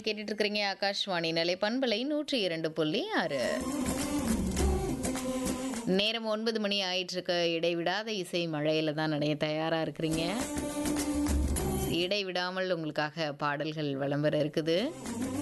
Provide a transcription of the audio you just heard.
பாடல் கேட்டுட்டு இருக்கிறீங்க. ஆகாஷ்வாணி நிலை பண்பலை 102.6. நேரம் 9 மணி ஆயிட்டு இருக்க. இடைவிடாத இசை மழையில தான் நடைய தயாரா இருக்கிறீங்க. இடைவிடாமல் உங்களுக்காக பாடல்கள் விளம்பரம் இருக்குது.